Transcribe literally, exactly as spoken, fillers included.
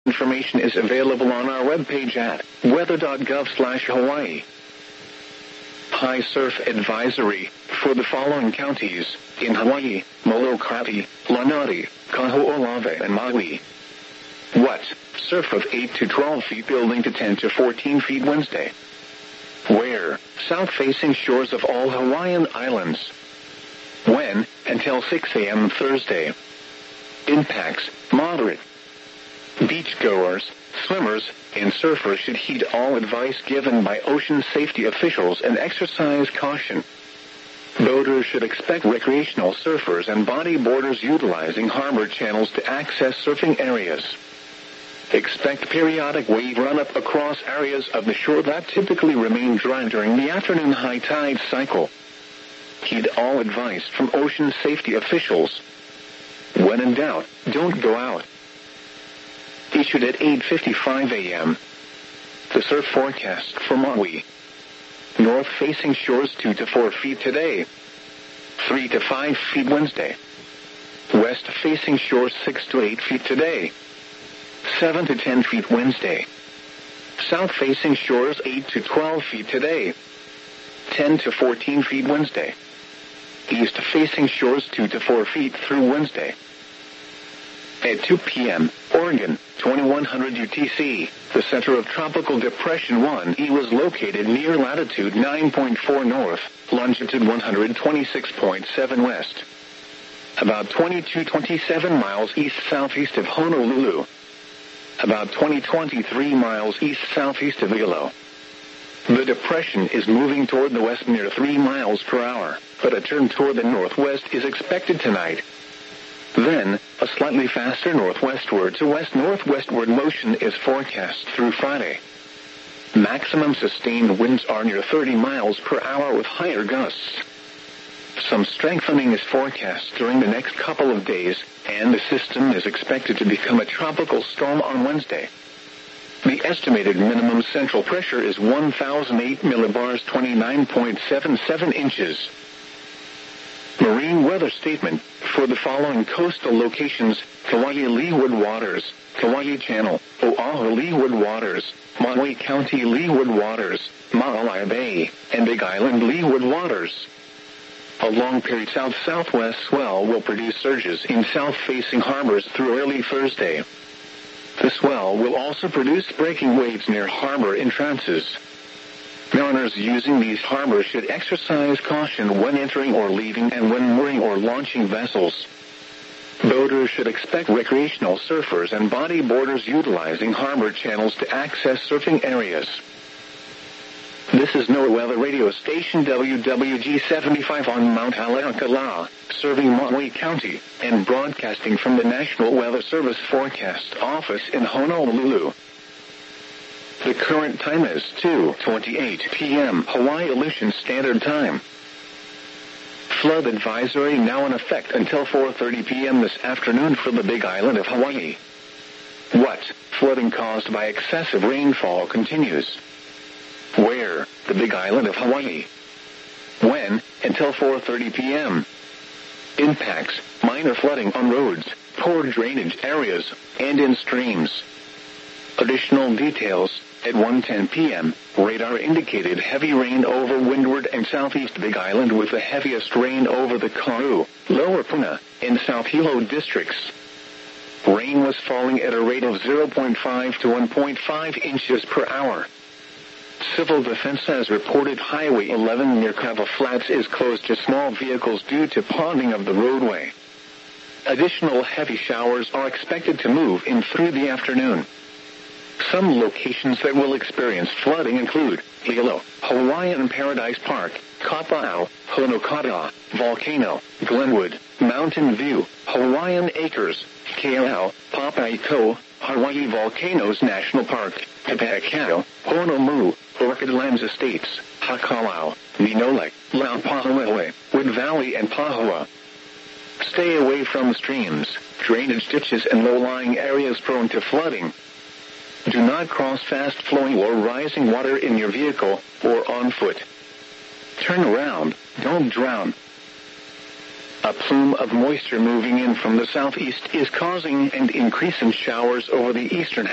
Information is available on our webpage at weather dot gov slash Hawaii. High surf advisory for the following counties in Hawaii: Molokai, Lanai, Kaho'olawe, and Maui. What? Surf of eight to twelve feet, building to ten to fourteen feet Wednesday. Where? South-facing shores of all Hawaiian islands. When? Until six a.m. Thursday. Impacts: moderate. Beachgoers, swimmers, and surfers should heed all advice given by ocean safety officials and exercise caution. Boaters should expect recreational surfers and bodyboarders utilizing harbor channels to access surfing areas. Expect periodic wave run-up across areas of the shore that typically remain dry during the afternoon high tide cycle. Heed all advice from ocean safety officials. When in doubt, don't go out. Issued at eight fifty-five a.m. The surf forecast for Maui. North-facing shores two to four feet today. three to five feet Wednesday. West-facing shores six to eight feet today. seven to ten feet Wednesday. South-facing shores eight to twelve feet today. ten to fourteen feet Wednesday. East-facing shores two to four feet through Wednesday. At two p.m., Oregon, twenty-one hundred U T C, the center of Tropical Depression one E was located near latitude nine point four north, longitude one hundred twenty-six point seven west. About twenty-two twenty-seven miles east-southeast of Honolulu. About twenty twenty-three miles east-southeast of Hilo. The depression is moving toward the west near three miles per hour, but a turn toward the northwest is expected tonight. Then, a slightly faster northwestward to west-northwestward motion is forecast through Friday. Maximum sustained winds are near thirty miles per hour with higher gusts. Some strengthening is forecast during the next couple of days, and the system is expected to become a tropical storm on Wednesday. The estimated minimum central pressure is one thousand eight millibars, twenty-nine point seven seven inches. Marine weather statement for the following coastal locations: Kauai Leeward Waters, Kauai Channel, Oahu Leeward Waters, Maui County Leeward Waters, Maalaea Bay, and Big Island Leeward Waters. A long-period south-southwest swell will produce surges in south-facing harbors through early Thursday. The swell will also produce breaking waves near harbor entrances. Mariners using these harbors should exercise caution when entering or leaving and when mooring or launching vessels. Boaters should expect recreational surfers and bodyboarders utilizing harbor channels to access surfing areas. This is NOAA Weather Radio Station W W G seventy-five on Mount Haleakala, serving Maui County, and broadcasting from the National Weather Service Forecast Office in Honolulu. The current time is two twenty-eight p.m. Hawaii Aleutian Standard Time. Flood advisory now in effect until four thirty p.m. this afternoon for the Big Island of Hawaii. What? Flooding caused by excessive rainfall continues. Where? The Big Island of Hawaii. When? Until four thirty p.m. Impacts: minor flooding on roads, poor drainage areas, and in streams. Additional details: at one ten p.m., radar indicated heavy rain over Windward and southeast Big Island, with the heaviest rain over the Kau, Lower Puna, and South Hilo districts. Rain was falling at a rate of zero point five to one point five inches per hour. Civil Defense has reported Highway eleven near Kava Flats is closed to small vehicles due to ponding of the roadway. Additional heavy showers are expected to move in through the afternoon. Some locations that will experience flooding include Hilo, Hawaiian Paradise Park, Kapa'au, Honokata, Volcano, Glenwood, Mountain View, Hawaiian Acres, Kealau, Papai'iko, Hawaii Volcanoes National Park, Papakau, Honomu, Orchid Lands Estates, Hakalau, Ninole, Laupahoehoe, Wood Valley, and Pahua. Stay away from streams, drainage ditches, and low-lying areas prone to flooding. Do not cross fast-flowing or rising water in your vehicle or on foot. Turn around, don't drown. A plume of moisture moving in from the southeast is causing and increasing showers over the eastern